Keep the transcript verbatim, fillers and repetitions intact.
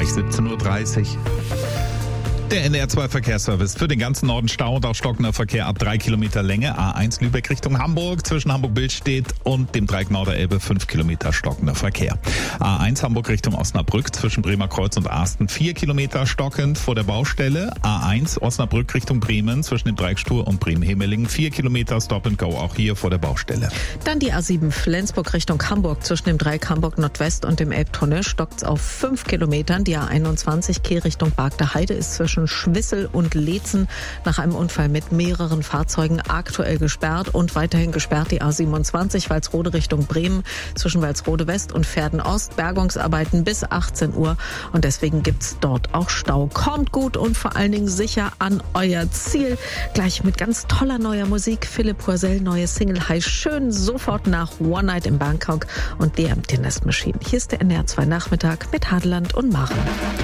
gleich siebzehn Uhr dreißig. Der N R zwei Verkehrsservice für den ganzen Norden Stau und auch stockender Verkehr ab drei Kilometer Länge. A eins Lübeck Richtung Hamburg zwischen Hamburg-Billstedt und dem Dreieck Norderelbe fünf Kilometer stockender Verkehr. A eins Hamburg Richtung Osnabrück zwischen Bremer Kreuz und Asten vier Kilometer stockend vor der Baustelle. A eins Osnabrück Richtung Bremen zwischen dem Dreieck Stur und Bremen-Hemeling vier Kilometer Stop and Go auch hier vor der Baustelle. Dann die A sieben Flensburg Richtung Hamburg zwischen dem Dreieck Hamburg Nordwest und dem Elbtunnel stockt's auf fünf Kilometern. Die A einundzwanzig Kehl Richtung Bargter Heide ist zwischen Schwissel und Leetzen nach einem Unfall mit mehreren Fahrzeugen aktuell gesperrt und weiterhin gesperrt die A siebenundzwanzig Walsrode Richtung Bremen zwischen Walsrode West und Verden Ost. Bergungsarbeiten bis achtzehn Uhr und deswegen gibt's dort auch Stau. Kommt gut und vor allen Dingen sicher an euer Ziel. Gleich mit ganz toller neuer Musik. Philipp Poisel, neue Single heißt Schön, sofort nach One Night in Bangkok und The Empty Nest Machine. Hier ist der N R zwei Nachmittag mit Hadeland und Maren.